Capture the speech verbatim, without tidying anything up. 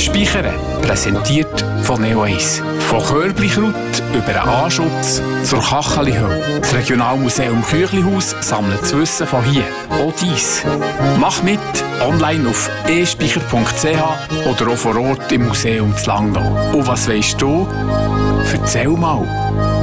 Speichern, präsentiert von Neo eins. Von Körbli-Kraut über den Anschutz zur Kachelihölle. Das Regionalmuseum Küchlihaus sammelt das Wissen von hier. Auch dies. Mach mit, online auf e speicher punkt c h oder auch vor Ort im Museum zu Langnau. Und was weisst du? Erzähl mal.